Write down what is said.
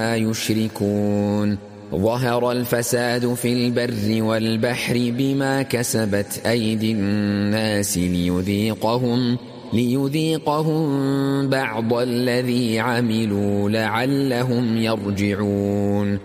يشركون ظهر الفساد في البر والبحر بما كسبت أيدي الناس ليذيقهم بعض الذي عملوا لعلهم يرجعون